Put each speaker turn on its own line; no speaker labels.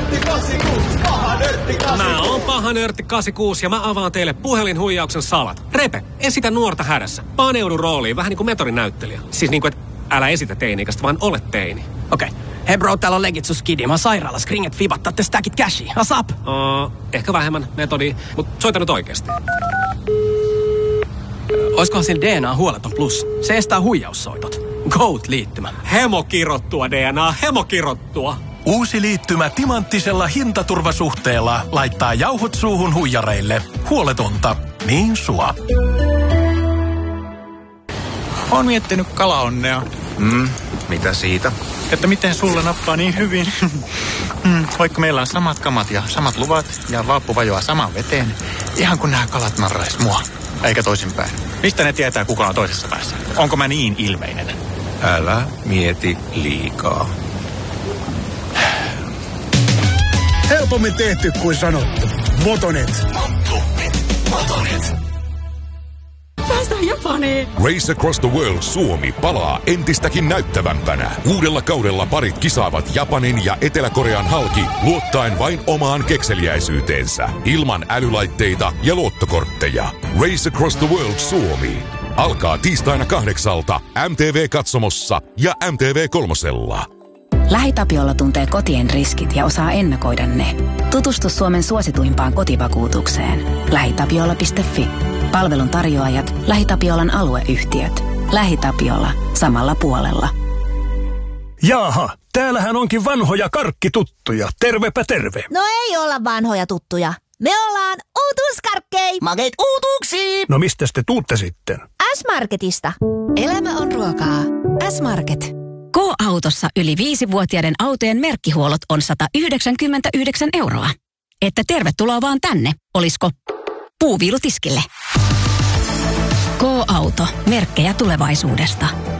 Mä oon paha nörtti 86 ja mä avaan teille puhelinhuijauksen salat. Repe, esitä nuorta hädässä. Paneudu rooliin, vähän niin kuin metorinäyttelijä. Siis niin kuin, että älä esitä teini-ikäistä, vaan ole teini.
Okei. Hei bro, täällä on legit sus kidi. Mä oon sairaalassa. Kringet fibattatte stackit cashia. Asap!
Ehkä vähemmän metodi, mutta soita nyt oikeasti.
Oiskohan sillä DNA huoleton plus? Se estää huijaussoitot. Goat-liittymä.
Hemokirottua DNA, hemokirottua.
Uusi liittymä timanttisella hintaturvasuhteella laittaa jauhot suuhun huijareille. Huoletonta. Niin sua.
Oon miettinyt kalaonnea.
Mitä siitä?
Että miten sulla nappaa niin hyvin. Vaikka meillä on samat kamat ja samat luvat ja vaappu vajoaa samaan veteen. Ihan kun nämä kalat narrais mua. Eikä toisinpäin. Mistä ne tietää, kuka on toisessa päässä? Onko mä niin ilmeinen?
Älä mieti liikaa.
Helpommin tehty kuin sanottu. Motonet.
Motonet.
Päästään Japaniin.
Race Across the World Suomi palaa entistäkin näyttävämpänä. Uudella kaudella parit kisaavat Japanin ja Etelä-Korean halki luottaen vain omaan kekseliäisyyteensä. Ilman älylaitteita ja luottokortteja. Race Across the World Suomi alkaa tiistaina 8 MTV-katsomossa ja MTV3.
LähiTapiola tuntee kotien riskit ja osaa ennakoida ne. Tutustu Suomen suosituimpaan kotivakuutukseen. LähiTapiola.fi. Palvelun tarjoajat, LähiTapiolan alueyhtiöt. LähiTapiola. Samalla puolella.
Jaaha, täällähän onkin vanhoja karkkituttuja. Tervepä terve.
No ei olla vanhoja tuttuja. Me ollaan uutuuskarkkei.
Makeit uutuuksiin!
No mistä te tuutte sitten?
S-Marketista.
Elämä on ruokaa. S-Market. K-autossa yli 5-vuotiaiden autojen merkkihuollot on 199 €. Että tervetuloa vaan tänne, olisko puuviilutiskille. K-auto. Merkkejä tulevaisuudesta.